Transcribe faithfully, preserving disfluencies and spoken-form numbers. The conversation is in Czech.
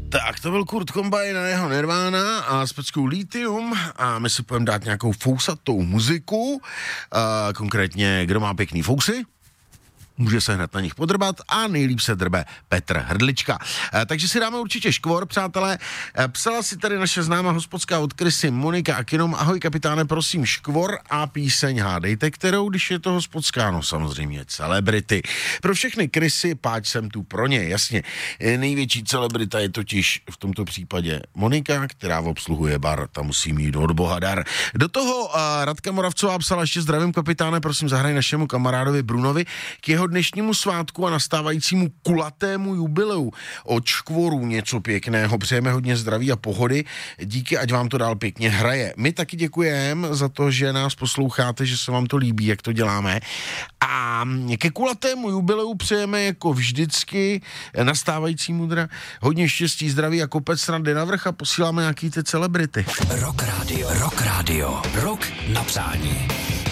Tak to byl Kurt Cobain na jeho Nirvana a s peckou Lithium a my si půjdeme dát nějakou fousatou muziku, uh, konkrétně kdo má pěkný fousy, může se hned na nich podrbat a nejlíp se drbe Petr Hrdlička. E, takže si dáme určitě škvor, přátelé. E, psala si tady naše známá hospodská od Krysy Monika Akinom. Ahoj kapitáne, prosím škvor a píseň hádejte, kterou, když je to hospodská, no samozřejmě celebrity. Pro všechny Krysy, páč jsem tu pro ně, jasně. E, největší celebrita je totiž v tomto případě Monika, která obsluhuje bar, ta musí mít od boha dar. Do toho a Radka Moravcová psala ještě zdravím kapitáne, prosím zahraj našemu kamarádovi Brunovi k jeho dnešnímu svátku a nastávajícímu kulatému jubileu od škvorů něco pěkného. Přejeme hodně zdraví a pohody. Díky, ať vám to dál pěkně hraje. My taky děkujeme za to, že nás posloucháte, že se vám to líbí, jak to děláme. A ke kulatému jubileu přejeme jako vždycky nastávajícímu dra hodně štěstí, zdraví a kopec rady na vrch a posíláme nějaký ty celebrity. Rock Radio, Rock Radio, Rock na přání.